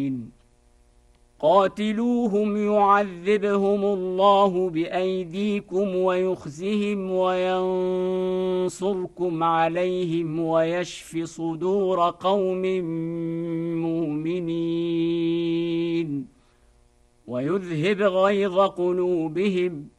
قاتلوهم يعذبهم الله بأيديكم ويخزهم وينصركم عليهم ويشف صدور قوم مؤمنين ويذهب غيظ قلوبهم